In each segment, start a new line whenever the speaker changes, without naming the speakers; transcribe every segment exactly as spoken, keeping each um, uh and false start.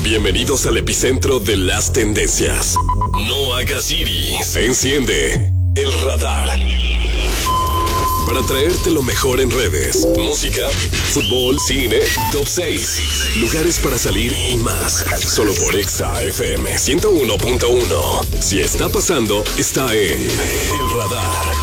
Bienvenidos al epicentro de las tendencias. No hagas iris. Enciende el radar. Para traerte lo mejor en redes, música, fútbol, cine, top seis, lugares para salir y más. Solo por Exa F M ciento uno punto uno. Si está pasando, está en el radar.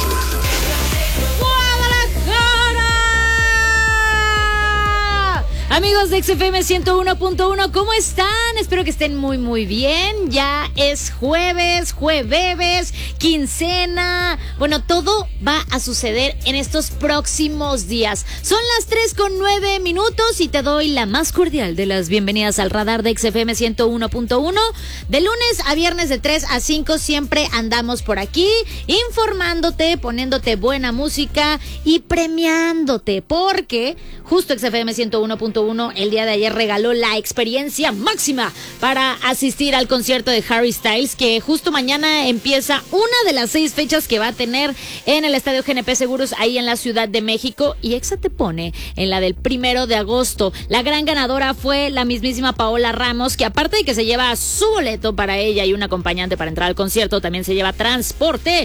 Amigos de X F M ciento uno punto uno, ¿cómo están? Espero que estén muy muy bien. Ya es jueves, jueves, quincena. Bueno, todo va a suceder en estos próximos días. Son las tres con nueve minutos y te doy la más cordial de las bienvenidas al radar de X F M ciento uno punto uno. De lunes a viernes de tres a cinco siempre andamos por aquí informándote, poniéndote buena música y premiándote, porque justo X F M ciento uno punto uno el día de ayer regaló la experiencia máxima para asistir al concierto de Harry Styles, que justo mañana empieza una de las seis fechas que va a tener en el Estadio G N P Seguros ahí en la Ciudad de México, y Exa te pone en la del primero de agosto. La gran ganadora fue la mismísima Paola Ramos, que aparte de que se lleva su boleto para ella y un acompañante para entrar al concierto, también se lleva transporte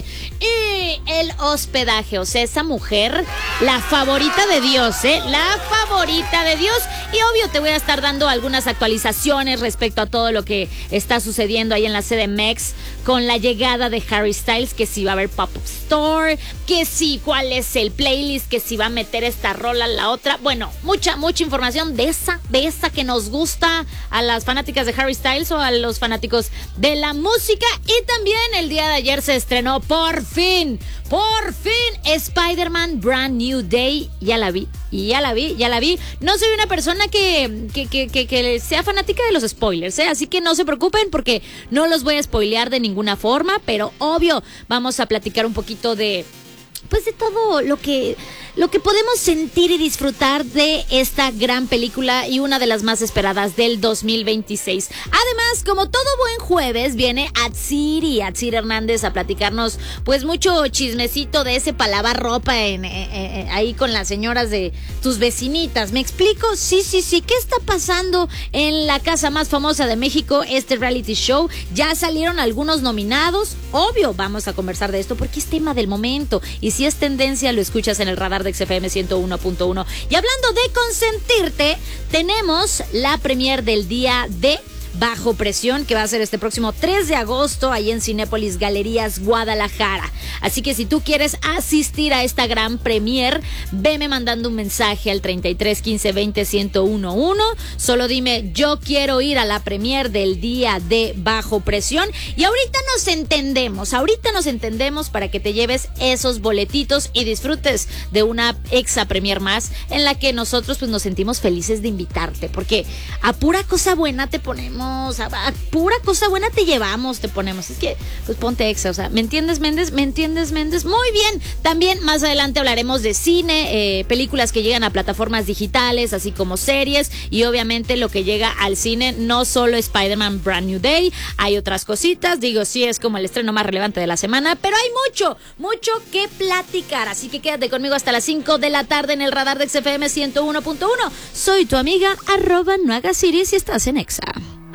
y el hospedaje. O sea, esa mujer, la favorita de Dios, ¿eh? La favorita de Dios. Y obvio te voy a estar dando algunas actualizaciones respecto a todo lo que está sucediendo ahí en la C D M X con la llegada de Harry Styles, que si va a haber pop-up store, que si cuál es el playlist, que si va a meter esta rola la otra. Bueno, mucha, mucha información de esa, de esa que nos gusta a las fanáticas de Harry Styles o a los fanáticos de la música. Y también el día de ayer se estrenó por fin, por fin Spider-Man Brand New Day. Ya la vi. Y ya la vi, ya la vi. No soy una persona que, que, que, que, que sea fanática de los spoilers, ¿eh? Así que no se preocupen porque no los voy a spoilear de ninguna forma, pero obvio, vamos a platicar un poquito de, pues de todo lo que, lo que podemos sentir y disfrutar de esta gran película y una de las más esperadas del dos mil veintiséis. Además, como todo buen jueves, viene Atsiri, Atsiri Hernández a platicarnos pues mucho chismecito de ese palavar ropa en, eh, eh, ahí con las señoras de tus vecinitas. ¿Me explico? Sí, sí, sí. ¿Qué está pasando en la casa más famosa de México, este reality show? Ya salieron algunos nominados. Obvio, vamos a conversar de esto porque es tema del momento. Y si es tendencia, lo escuchas en el radar de X F M ciento uno punto uno. Y hablando de consentirte, tenemos la premier del día de Bajo Presión, que va a ser este próximo tres de agosto ahí en Cinépolis Galerías Guadalajara. Así que si tú quieres asistir a esta gran premier, veme mandando un mensaje al treinta y tres quince veinte ciento uno uno. Solo dime, yo quiero ir a la premier del día de Bajo Presión, y ahorita nos entendemos, ahorita nos entendemos para que te lleves esos boletitos y disfrutes de una Exa Premier más, en la que nosotros pues nos sentimos felices de invitarte, porque a pura cosa buena te ponemos, a, a pura cosa buena te llevamos, te ponemos. Es que, pues ponte Exa, o sea, ¿me entiendes, Méndez? ¿Me entiendes, Méndez? Muy bien. También más adelante hablaremos de cine, eh, películas que llegan a plataformas digitales, así como series, y obviamente lo que llega al cine, no solo Spider-Man Brand New Day, hay otras cositas. Digo, sí, es como el estreno más relevante de la semana, pero hay mucho, mucho que platicar. Así que quédate conmigo hasta las cinco de la tarde en el radar de X F M ciento uno punto uno. Soy tu amiga, arroba no hagas iris, y estás en Exa.